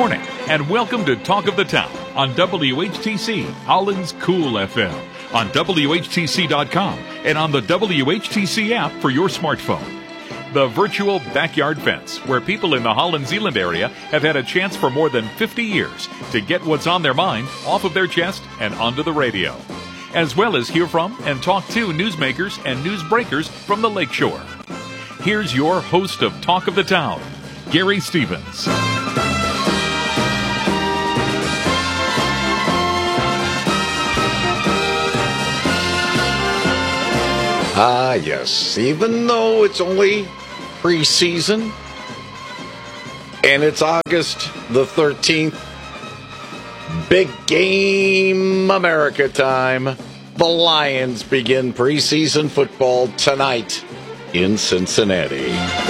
morning, and welcome to Talk of the Town on WHTC, Holland's Cool FM, on WHTC.com, and on the WHTC app for your smartphone. The virtual backyard fence, where people in the Holland Zeeland area have had a chance for more than 50 years to get what's on their mind off of their chest and onto the radio, as well as hear from and talk to newsmakers and newsbreakers from the Lakeshore. Here's your host of Talk of the Town, Gary Stevens. Yes, even though it's only preseason and it's August the 13th, big game America time. The Lions begin preseason football tonight in Cincinnati.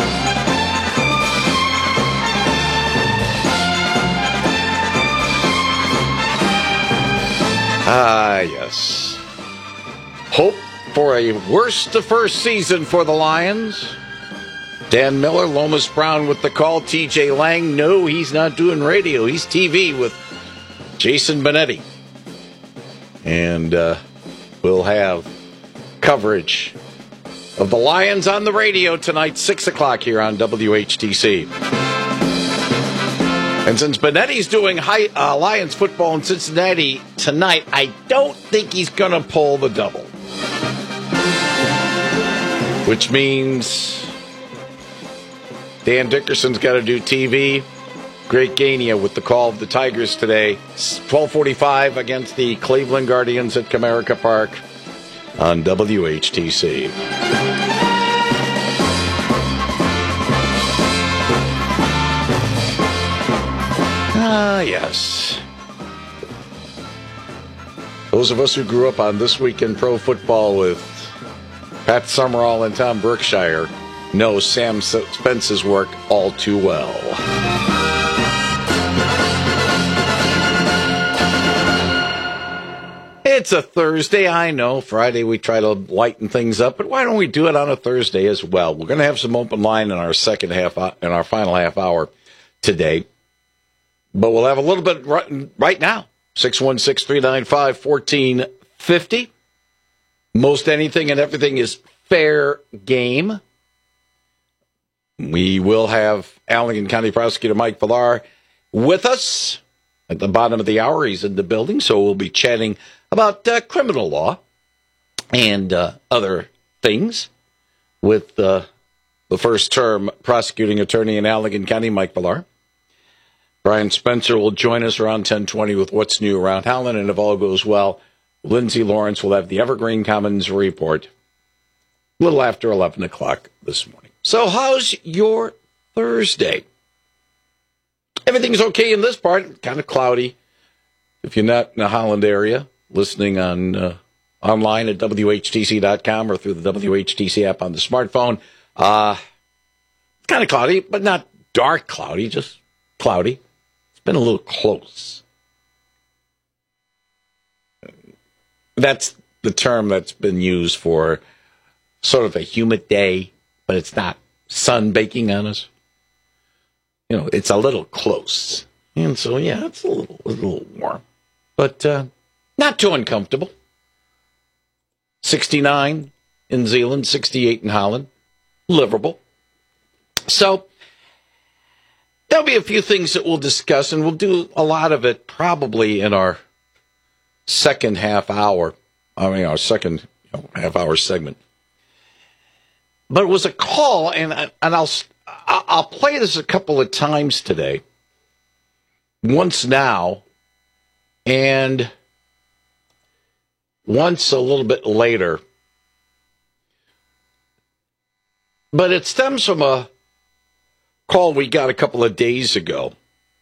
Yes. Hope for a worst to first season for the Lions. Dan Miller, Lomas Brown with the call. TJ Lang, no, he's not doing radio. He's TV with Jason Benetti. And we'll have coverage of the Lions on the radio tonight, 6 o'clock here on WHTC. And since Benetti's doing Lions football in Cincinnati tonight, I don't think he's going to pull the double. Which means Dan Dickerson's got to do TV. Greg Gania with the call of the Tigers today. 12:45 against the Cleveland Guardians at Comerica Park on WHTC. Yes. Those of us who grew up on This Week in Pro Football with Pat Summerall and Tom Brookshire know Sam Spence's work all too well. It's a Thursday, I know. Friday we try to lighten things up, but why don't we do it on a Thursday as well? We're going to have some open line in our second half, in our final half hour today, but we'll have a little bit right now. 616-395-1450. Most anything and everything is fair game. We will have Allegan County Prosecutor Mike Villar with us at the bottom of the hour. He's in the building, so we'll be chatting about criminal law and other things with the first-term prosecuting attorney in Allegan County, Mike Villar. Brian Spencer will join us around 10:20 with What's New Around Holland, and if all goes well, Lindsay Lawrence will have the Evergreen Commons report a little after 11 o'clock this morning. So how's your Thursday? Everything's okay in this part. Kind of cloudy. If you're not in the Holland area, listening on online at WHTC.com or through the WHTC app on the smartphone, it's kind of cloudy, but not dark cloudy, just cloudy. It's been a little close. That's the term that's been used for sort of a humid day, but it's not sun baking on us. You know, it's a little close. And so, yeah, it's a little warm. But not too uncomfortable. 69 in Zeeland, 68 in Holland. Livable. So, there'll be a few things that we'll discuss, and we'll do a lot of it probably in our second half hour. Our second half hour segment. But it was a call, and I'll play this a couple of times today. Once now, and once a little bit later. But it stems from a call we got a couple of days ago.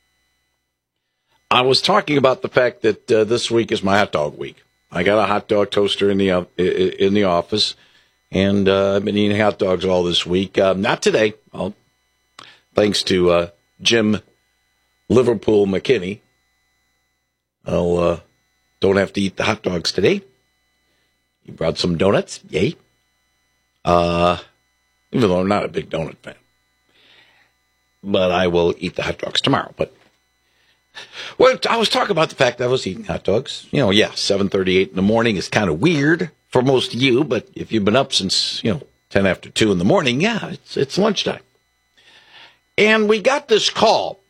I was talking about the fact that this week is my hot dog week. I got a hot dog toaster in the office, and I've been eating hot dogs all this week. Not today, thanks to Jim Liverpool McKinney. I'll don't have to eat the hot dogs today. He brought some donuts, yay. Even though I'm not a big donut fan. But I will eat the hot dogs tomorrow. But Well, I was talking about the fact that I was eating hot dogs. 7:38 in the morning is kind of weird for most of you, but if you've been up since, 10 after 2 in the morning, yeah, it's lunchtime. And we got this call,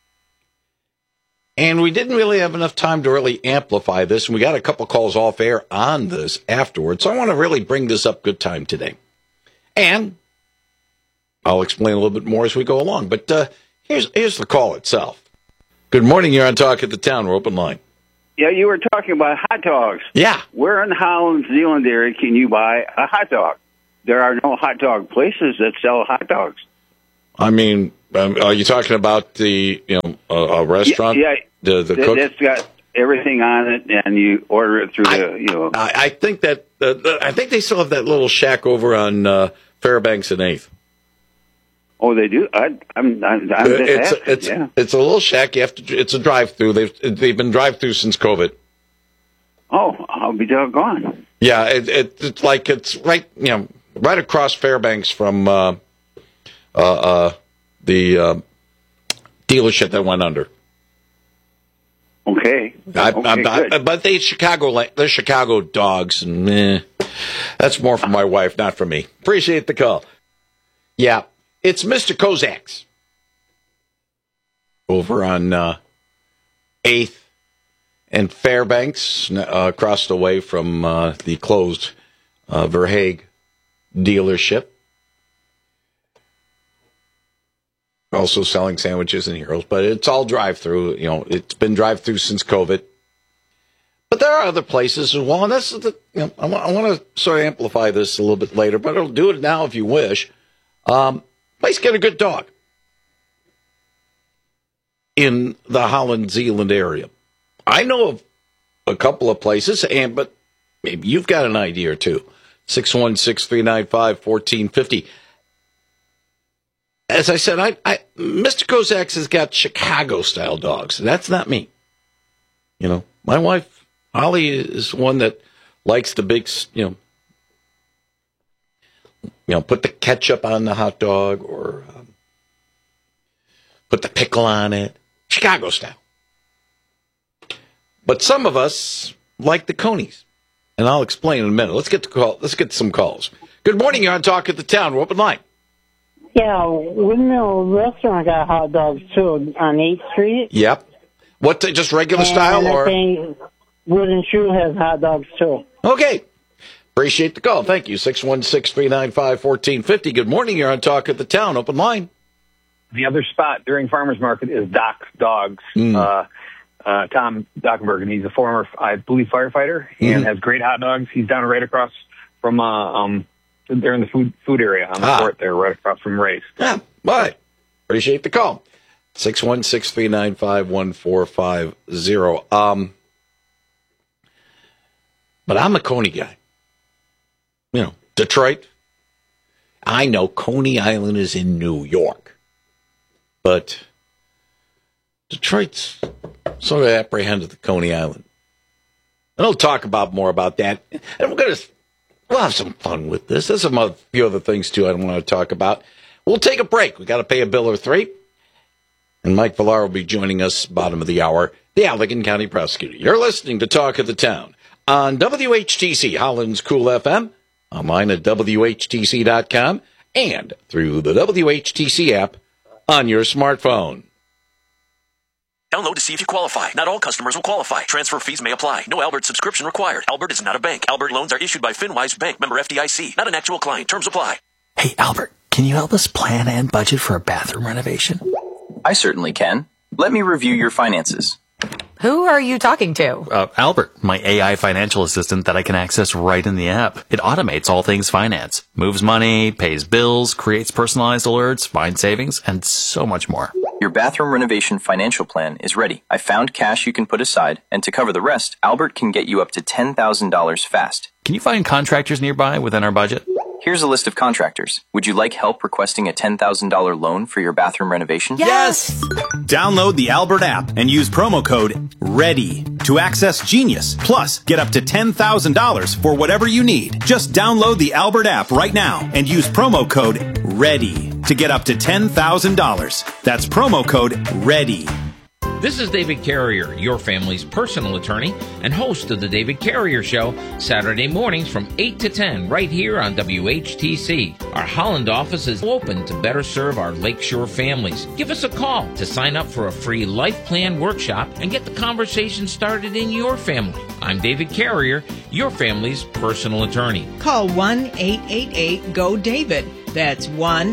and we didn't really have enough time to really amplify this, and we got a couple calls off air on this afterwards, so I want to really bring this up good time today. And I'll explain a little bit more as we go along, but here's the call itself. Good morning, you're on Talk of the Town, we're open line. Yeah, you were talking about hot dogs. Yeah. Where in Holland, Zealand area can you buy a hot dog? There are no hot dog places that sell hot dogs. I mean, are you talking about the a restaurant? Yeah, the cook. That's got everything on it, and you order it through I think that I think they still have that little shack over on Fairbanks and 8th. Oh, they do. I'm It's a little shack. It's a drive-through. They've been drive-through since COVID. Oh, I'll be doggone. Yeah, it's like it's right right across Fairbanks from the dealership that went under. Okay. Good. But they're Chicago dogs, and that's more for my wife, not for me. Appreciate the call. Yeah, it's Mr. Kozak's over on 8th and Fairbanks, across the way from the closed Verhaeghe dealership. Also selling sandwiches and heroes, but it's all drive-through. It's been drive-through since COVID. But there are other places as well, and this is I want to sort of amplify this a little bit later, but I'll do it now if you wish. Place get a good dog in the Holland, Zealand area. I know of a couple of places, but maybe you've got an idea or two. 616-395-1450. As I said, Mr. Kozak's has got Chicago-style dogs. That's not me. My wife, Holly, is one that likes the big, put the ketchup on the hot dog or put the pickle on it. Chicago-style. But some of us like the Conies, and I'll explain in a minute. Let's get some calls. Good morning, you're on Talk of the Town. We're open line. Yeah, Windmill Restaurant got hot dogs, too, on 8th Street. Yep. What, just regular style? I think Wooden Shoe has hot dogs, too. Okay. Appreciate the call. Thank you. 616-395-1450. Good morning. You're on Talk of the Town. Open line. The other spot during Farmers Market is Doc's Dogs. Tom Dockenberg, and he's a former, I believe, firefighter and has great hot dogs. He's down right across from they're in the food area on the court there, right across from Ray's. Yeah, bye. Appreciate the call. 616-395-1450. But I'm a Coney guy. Detroit. I know Coney Island is in New York. But Detroit's sort of apprehended the Coney Island. And I'll talk more about that. And we'll have some fun with this. There's a few other things, too, I want to talk about. We'll take a break. We got to pay a bill or three. And Mike Villar will be joining us bottom of the hour, the Allegan County Prosecutor. You're listening to Talk of the Town on WHTC, Holland's Cool FM, online at WHTC.com, and through the WHTC app on your smartphone. Download to see if you qualify. Not all customers will qualify. Transfer fees may apply. No Albert subscription required. Albert is not a bank. Albert loans are issued by FinWise Bank, member FDIC. Not an actual client. Terms apply. Hey, Albert, can you help us plan and budget for a bathroom renovation? I certainly can. Let me review your finances. Who are you talking to? Albert, my AI financial assistant that I can access right in the app. It automates all things finance, moves money, pays bills, creates personalized alerts, finds savings, and so much more. Your bathroom renovation financial plan is ready. I found cash you can put aside, and to cover the rest, Albert can get you up to $10,000 fast. Can you find contractors nearby within our budget? Here's a list of contractors. Would you like help requesting a $10,000 loan for your bathroom renovation? Yes! Download the Albert app and use promo code READY to access Genius. Plus, get up to $10,000 for whatever you need. Just download the Albert app right now and use promo code READY to get up to $10,000. That's promo code READY. This is David Carrier, your family's personal attorney and host of The David Carrier Show, Saturday mornings from 8 to 10 right here on WHTC. Our Holland office is open to better serve our Lakeshore families. Give us a call to sign up for a free life plan workshop and get the conversation started in your family. I'm David Carrier, your family's personal attorney. Call 1-888-GO-DAVID. That's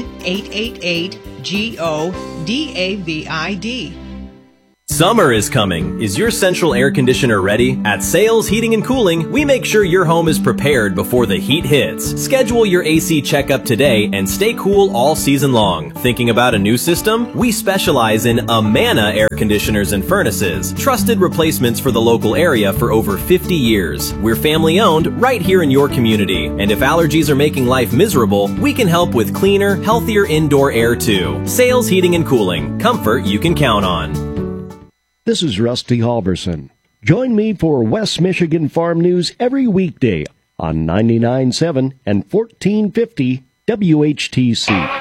1-888-GO-DAVID. Summer is coming. Is your central air conditioner ready? At Sales Heating and Cooling, we make sure your home is prepared before the heat hits. Schedule your AC checkup today and stay cool all season long. Thinking about a new system? We specialize in Amana air conditioners and furnaces, trusted replacements for the local area for over 50 years. We're family owned right here in your community. And if allergies are making life miserable, we can help with cleaner, healthier indoor air too. Sales Heating and Cooling. Comfort you can count on. This is Rusty Halverson. Join me for West Michigan Farm News every weekday on 99.7 and 1450 WHTC.